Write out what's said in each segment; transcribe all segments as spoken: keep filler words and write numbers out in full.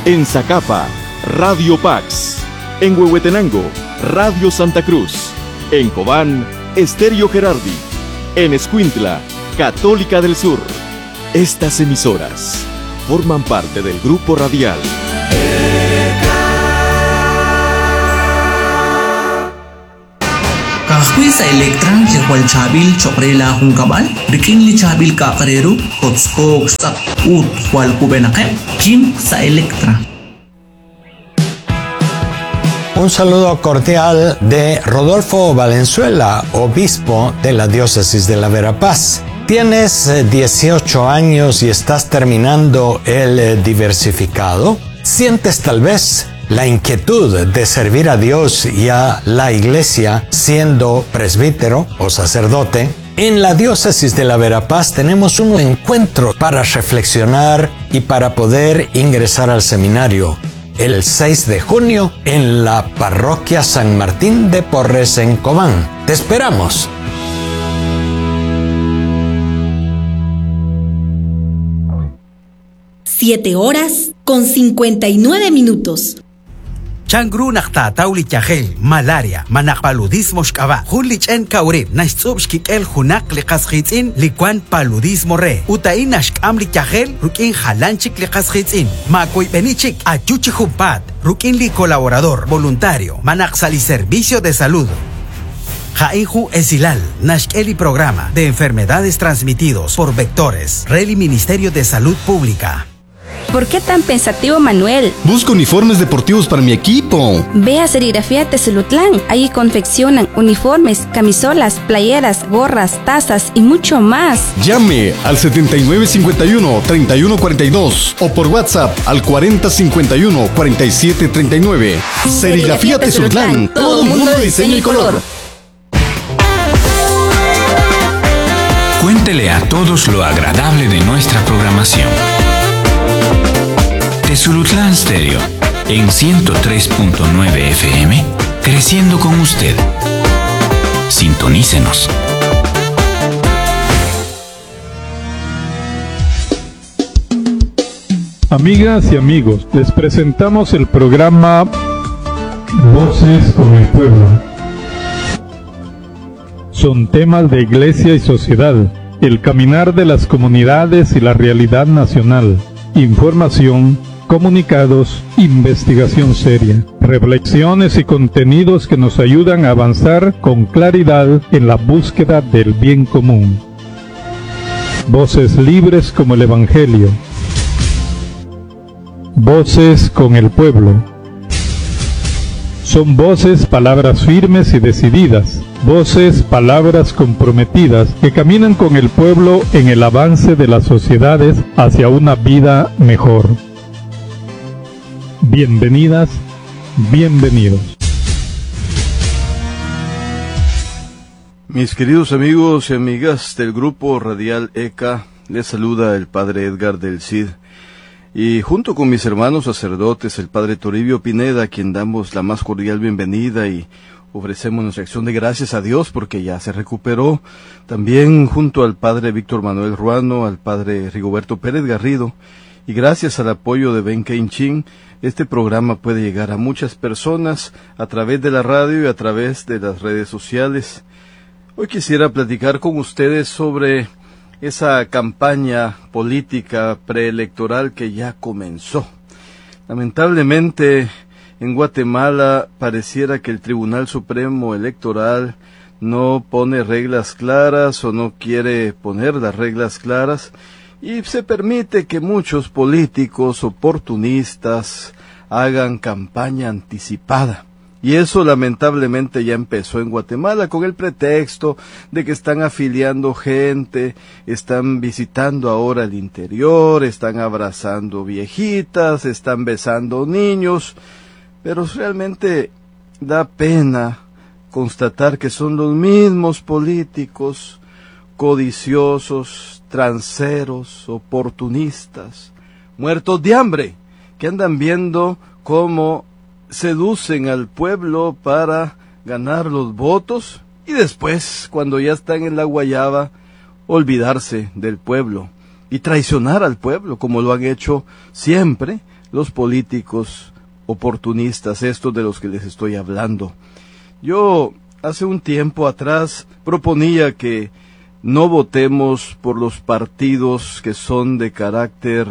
En Zacapa, Radio Pax. En Huehuetenango, Radio Santa Cruz. En Cobán, Estéreo Gerardi. En Escuintla, Católica del Sur. Estas emisoras forman parte del grupo radial Kahwi sa Electra, Jekwal Chabil, Chokrela Hungkabal, Rikinli Chabil Kakareru, Kotskog sa Ut, Hual Kubenake, Kim sa Electra. Un saludo cordial de Rodolfo Valenzuela, obispo de la diócesis de la Verapaz. ¿Tienes dieciocho años y estás terminando el diversificado? ¿Sientes tal vez la inquietud de servir a Dios y a la iglesia siendo presbítero o sacerdote? En la diócesis de la Verapaz tenemos un encuentro para reflexionar y para poder ingresar al seminario. El seis de junio en la parroquia San Martín de Porres en Cobán. ¡Te esperamos! Siete horas con cincuenta y nueve minutos. Changru naktatawli tiahel, malaria, manakpaludismo shkaba, hulich en kaurin, naistsubshkik el hunak liqashitzin, likuan paludismo re, utain nashkamli tiahel, rukin halanchik liqashitzin, makoy benichik, achuchi humpat, rukin li colaborador, voluntario, manaksali servicio de salud. Jaiju Esilal, Nashkeli programa de enfermedades transmitidos por vectores, Reli Ministerio de Salud Pública. ¿Por qué tan pensativo, Manuel? Busco uniformes deportivos para mi equipo. Ve a Serigrafía Tezulutlán. Ahí confeccionan uniformes, camisolas, playeras, gorras, tazas y mucho más. Llame al setenta y nueve cincuenta y uno, treinta y uno cuarenta y dos o por WhatsApp al cuarenta cincuenta y uno, cuarenta y siete treinta y nueve. Serigrafía Tezulutlán. Todo mundo de diseño y color. Cuéntele a todos lo agradable de nuestra programación. Tezulutlán Stereo, en ciento tres punto nueve F M, creciendo con usted. Sintonícenos. Amigas y amigos, les presentamos el programa Voces con el Pueblo. Son temas de iglesia y sociedad, el caminar de las comunidades y la realidad nacional, información, comunicados, investigación seria, reflexiones y contenidos que nos ayudan a avanzar con claridad en la búsqueda del bien común. Voces libres como el Evangelio. Voces con el pueblo. Son voces, palabras firmes y decididas, voces, palabras comprometidas que caminan con el pueblo en el avance de las sociedades hacia una vida mejor. Bienvenidas, bienvenidos. Mis queridos amigos y amigas del grupo radial E C A, les saluda el padre Edgar del Cid. Y junto con mis hermanos sacerdotes, el padre Toribio Pineda, a quien damos la más cordial bienvenida y ofrecemos nuestra acción de gracias a Dios porque ya se recuperó. También junto al padre Víctor Manuel Ruano, al padre Rigoberto Pérez Garrido, y gracias al apoyo de Ben Keinchin, este programa puede llegar a muchas personas a través de la radio y a través de las redes sociales. Hoy quisiera platicar con ustedes sobre esa campaña política preelectoral que ya comenzó. Lamentablemente, en Guatemala pareciera que el Tribunal Supremo Electoral no pone reglas claras o no quiere poner las reglas claras y se permite que muchos políticos oportunistas hagan campaña anticipada. Y eso lamentablemente ya empezó en Guatemala con el pretexto de que están afiliando gente, están visitando ahora el interior, están abrazando viejitas, están besando niños, pero realmente da pena constatar que son los mismos políticos codiciosos, transeros, oportunistas, muertos de hambre, que andan viendo cómo seducen al pueblo para ganar los votos y después, cuando ya están en la guayaba, olvidarse del pueblo y traicionar al pueblo, como lo han hecho siempre los políticos oportunistas, estos de los que les estoy hablando. Yo hace un tiempo atrás proponía que no votemos por los partidos que son de carácter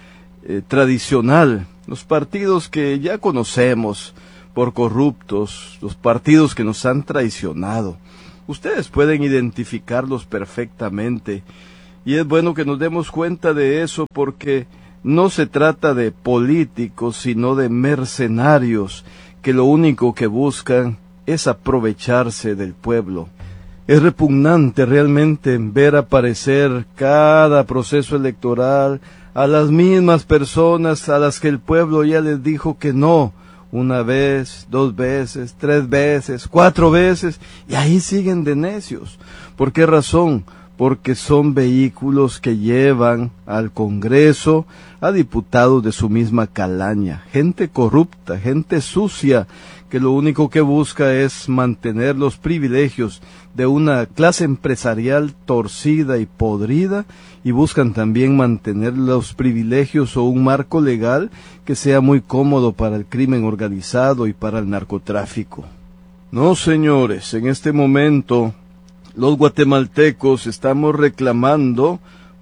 eh, tradicional, los partidos que ya conocemos por corruptos, los partidos que nos han traicionado. Ustedes pueden identificarlos perfectamente y es bueno que nos demos cuenta de eso porque no se trata de políticos sino de mercenarios que lo único que buscan es aprovecharse del pueblo. Es repugnante realmente ver aparecer cada proceso electoral a las mismas personas a las que el pueblo ya les dijo que no, una vez, dos veces, tres veces, cuatro veces, y ahí siguen de necios. ¿Por qué razón? Porque son vehículos que llevan al Congreso a diputados de su misma calaña, gente corrupta, gente sucia, que lo único que busca es mantener los privilegios de una clase empresarial torcida y podrida, y buscan también mantener los privilegios o un marco legal que sea muy cómodo para el crimen organizado y para el narcotráfico. No, señores, en este momento los guatemaltecos estamos reclamando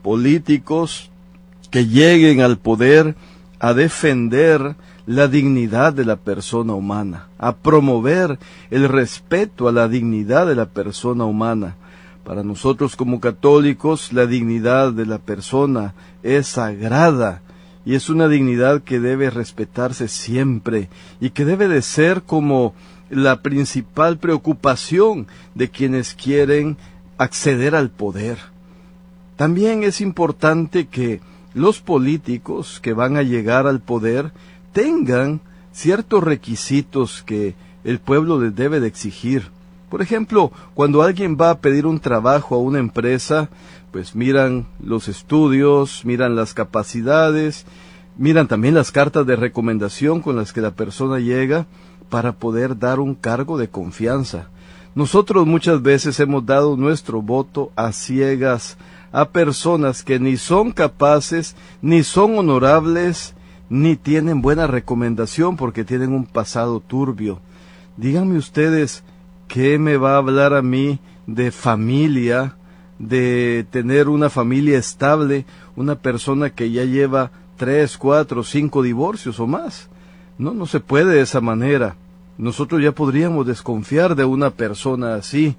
políticos que lleguen al poder a defender la dignidad de la persona humana, a promover el respeto a la dignidad de la persona humana. Para nosotros como católicos, la dignidad de la persona es sagrada y es una dignidad que debe respetarse siempre y que debe de ser como la principal preocupación de quienes quieren acceder al poder. También es importante que los políticos que van a llegar al poder tengan ciertos requisitos que el pueblo les debe de exigir. Por ejemplo, cuando alguien va a pedir un trabajo a una empresa, pues miran los estudios, miran las capacidades, miran también las cartas de recomendación con las que la persona llega para poder dar un cargo de confianza. Nosotros muchas veces hemos dado nuestro voto a ciegas a personas que ni son capaces, ni son honorables, ni tienen buena recomendación porque tienen un pasado turbio. Díganme ustedes, ¿qué me va a hablar a mí de familia, de tener una familia estable, una persona que ya lleva tres, cuatro, cinco divorcios o más? No, no se puede de esa manera. Nosotros ya podríamos desconfiar de una persona así,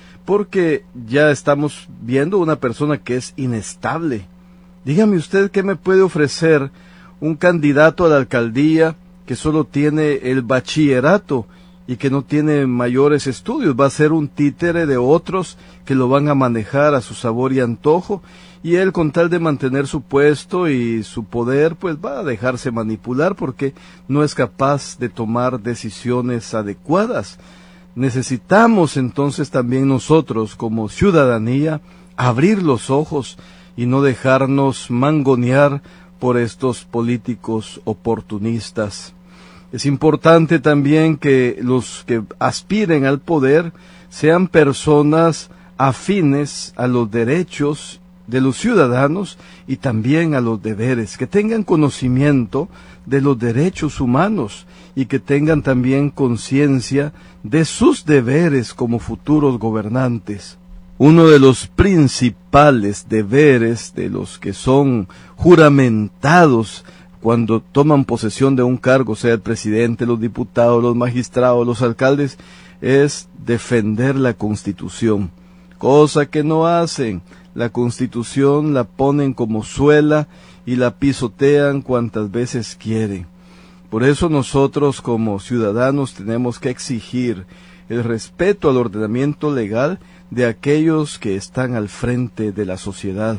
porque ya estamos viendo una persona que es inestable. Dígame usted, ¿qué me puede ofrecer un candidato a la alcaldía que solo tiene el bachillerato y que no tiene mayores estudios? Va a ser un títere de otros que lo van a manejar a su sabor y antojo, y él, con tal de mantener su puesto y su poder, pues va a dejarse manipular porque no es capaz de tomar decisiones adecuadas. Necesitamos entonces también nosotros como ciudadanía abrir los ojos y no dejarnos mangonear por estos políticos oportunistas. Es importante también que los que aspiren al poder sean personas afines a los derechos de los ciudadanos y también a los deberes, que tengan conocimiento de los derechos humanos y que tengan también conciencia de sus deberes como futuros gobernantes. Uno de los principales deberes de los que son juramentados cuando toman posesión de un cargo, sea el presidente, los diputados, los magistrados, los alcaldes, es defender la Constitución, cosa que no hacen. La Constitución la ponen como suela y la pisotean cuantas veces quieren. Por eso nosotros como ciudadanos tenemos que exigir el respeto al ordenamiento legal de aquellos que están al frente de la sociedad.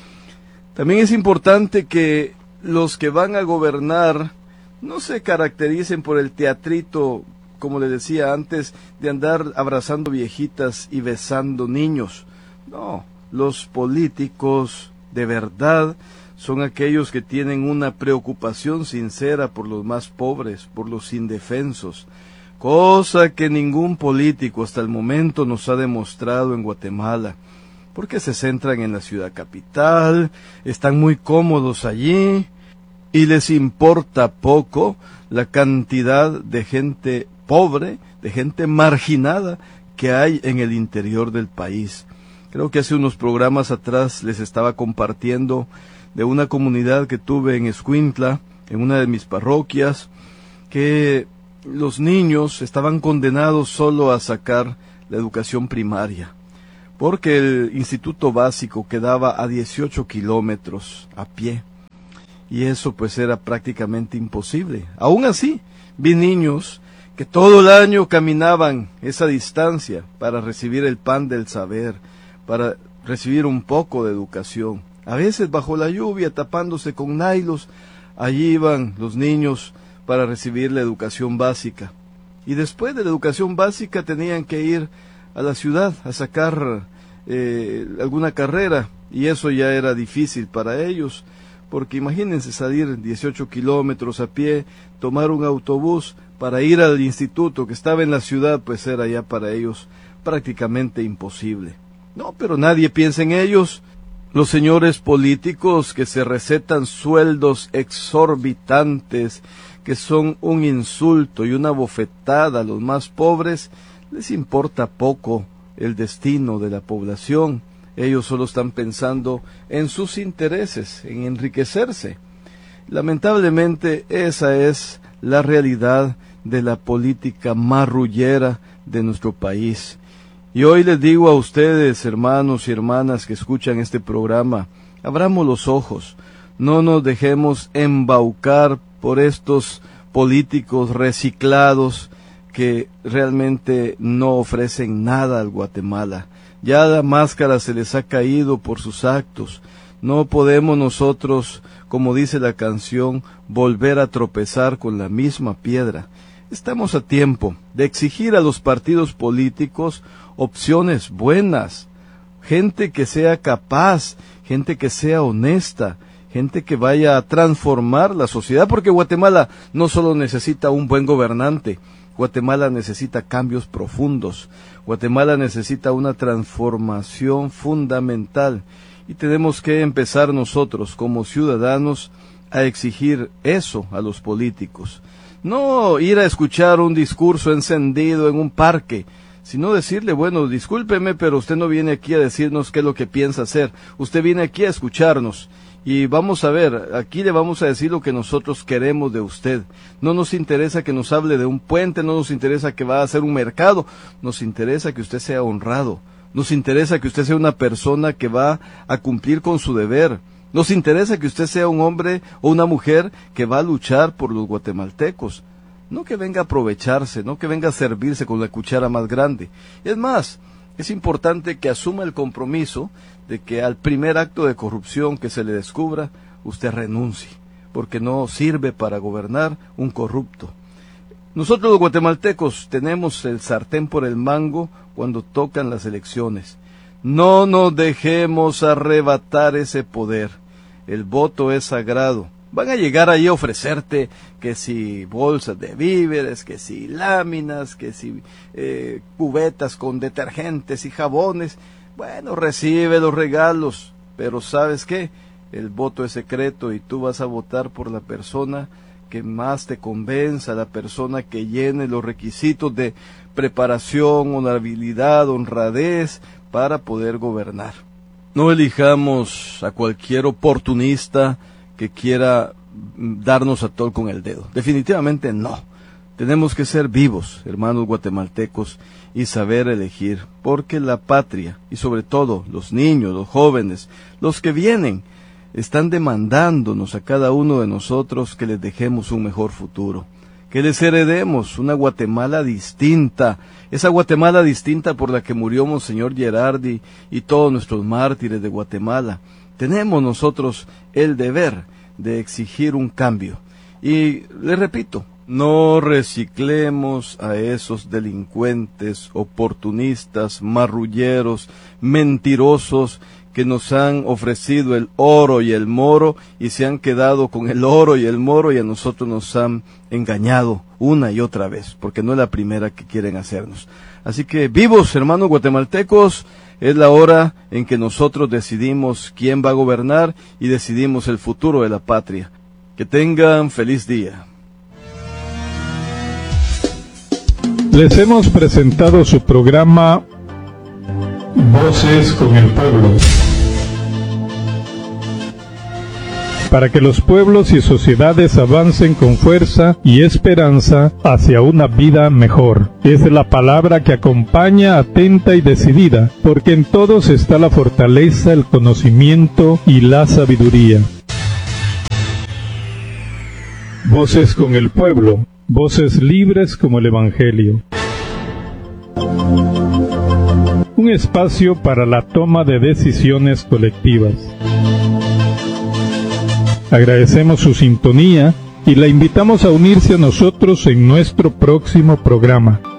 También es importante que los que van a gobernar no se caractericen por el teatrito, como le decía antes, de andar abrazando viejitas y besando niños. No, los políticos de verdad son aquellos que tienen una preocupación sincera por los más pobres, por los indefensos, cosa que ningún político hasta el momento nos ha demostrado en Guatemala, porque se centran en la ciudad capital, están muy cómodos allí, y les importa poco la cantidad de gente pobre, de gente marginada que hay en el interior del país. Creo que hace unos programas atrás les estaba compartiendo de una comunidad que tuve en Escuintla, en una de mis parroquias, que los niños estaban condenados solo a sacar la educación primaria, porque el instituto básico quedaba a dieciocho kilómetros a pie, y eso pues era prácticamente imposible. Aún así, vi niños que todo el año caminaban esa distancia para recibir el pan del saber, para recibir un poco de educación. A veces bajo la lluvia, tapándose con nailos, allí iban los niños para recibir la educación básica. Y después de la educación básica tenían que ir a la ciudad a sacar eh, alguna carrera, y eso ya era difícil para ellos, porque imagínense salir dieciocho kilómetros a pie, tomar un autobús para ir al instituto que estaba en la ciudad, pues era ya para ellos prácticamente imposible. No, pero nadie piensa en ellos. Los señores políticos que se recetan sueldos exorbitantes, que son un insulto y una bofetada a los más pobres, les importa poco el destino de la población. Ellos solo están pensando en sus intereses, en enriquecerse. Lamentablemente esa es la realidad de la política marrullera de nuestro país. Y hoy les digo a ustedes, hermanos y hermanas que escuchan este programa, abramos los ojos, no nos dejemos embaucar por estos políticos reciclados que realmente no ofrecen nada al Guatemala. Ya la máscara se les ha caído por sus actos. No podemos nosotros, como dice la canción, volver a tropezar con la misma piedra. Estamos a tiempo de exigir a los partidos políticos opciones buenas, gente que sea capaz, gente que sea honesta, gente que vaya a transformar la sociedad, porque Guatemala no solo necesita un buen gobernante, Guatemala necesita cambios profundos, Guatemala necesita una transformación fundamental, y tenemos que empezar nosotros como ciudadanos a exigir eso a los políticos. No ir a escuchar un discurso encendido en un parque, sino decirle, bueno, discúlpeme, pero usted no viene aquí a decirnos qué es lo que piensa hacer, usted viene aquí a escucharnos, y vamos a ver, aquí le vamos a decir lo que nosotros queremos de usted. No nos interesa que nos hable de un puente, no nos interesa que va a hacer un mercado, nos interesa que usted sea honrado, nos interesa que usted sea una persona que va a cumplir con su deber, nos interesa que usted sea un hombre o una mujer que va a luchar por los guatemaltecos. No que venga a aprovecharse, no que venga a servirse con la cuchara más grande. Es más, es importante que asuma el compromiso de que al primer acto de corrupción que se le descubra, usted renuncie, porque no sirve para gobernar un corrupto. Nosotros los guatemaltecos tenemos el sartén por el mango cuando tocan las elecciones. No nos dejemos arrebatar ese poder. El voto es sagrado. Van a llegar ahí a ofrecerte que si bolsas de víveres, que si láminas, que si eh, cubetas con detergentes y jabones. Bueno, recibe los regalos, pero ¿sabes qué? El voto es secreto y tú vas a votar por la persona que más te convenza, la persona que llene los requisitos de preparación, honorabilidad, honradez para poder gobernar. No elijamos a cualquier oportunista que quiera darnos a tol con el dedo. Definitivamente no. Tenemos que ser vivos, hermanos guatemaltecos, y saber elegir, porque la patria, y sobre todo los niños, los jóvenes, los que vienen, están demandándonos a cada uno de nosotros que les dejemos un mejor futuro, que les heredemos una Guatemala distinta, esa Guatemala distinta por la que murió Monseñor Gerardi y todos nuestros mártires de Guatemala. Tenemos nosotros el deber de exigir un cambio. Y les repito, no reciclemos a esos delincuentes, oportunistas, marrulleros, mentirosos, que nos han ofrecido el oro y el moro y se han quedado con el oro y el moro y a nosotros nos han engañado una y otra vez, porque no es la primera que quieren hacernos. Así que vivos, hermanos guatemaltecos, es la hora en que nosotros decidimos quién va a gobernar y decidimos el futuro de la patria. Que tengan feliz día. Les hemos presentado su programa Voces con el Pueblo, para que los pueblos y sociedades avancen con fuerza y esperanza hacia una vida mejor. Es la palabra que acompaña atenta y decidida, porque en todos está la fortaleza, el conocimiento y la sabiduría. Voces con el Pueblo, voces libres como el Evangelio. Un espacio para la toma de decisiones colectivas. Agradecemos su sintonía y la invitamos a unirse a nosotros en nuestro próximo programa.